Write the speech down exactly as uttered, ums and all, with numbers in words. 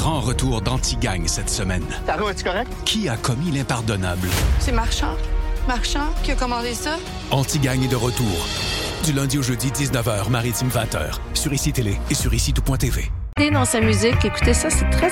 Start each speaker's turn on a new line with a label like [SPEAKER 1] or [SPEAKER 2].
[SPEAKER 1] grand retour d'Antigang cette semaine.
[SPEAKER 2] Taro, es-tu correct?
[SPEAKER 1] Qui a commis l'impardonnable?
[SPEAKER 3] C'est Marchand. Marchand qui a commandé ça.
[SPEAKER 1] Antigang est de retour. Du lundi au jeudi, dix-neuf heures, Maritime vingt heures. Sur Ici Télé et sur ici tout point t v.
[SPEAKER 4] Dans sa musique, écoutez ça, c'est très